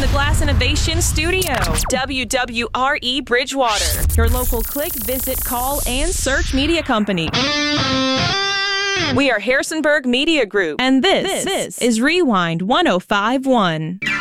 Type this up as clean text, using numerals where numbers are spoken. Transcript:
the Glass Innovation Studio, WWRE Bridgewater, your local click, visit, call, and search media company. We are Harrisonburg Media Group, and this is Rewind 1051.